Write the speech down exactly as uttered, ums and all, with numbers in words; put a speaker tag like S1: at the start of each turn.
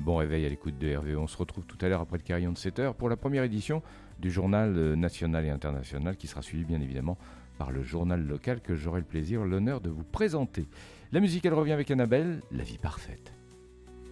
S1: bon réveil à l'écoute de R V E. On se retrouve tout à l'heure après le carillon de sept heures pour la première édition du journal national et international qui sera suivi bien évidemment par le journal local que j'aurai le plaisir, l'honneur de vous présenter. La musique, elle revient avec Annabelle, La vie parfaite.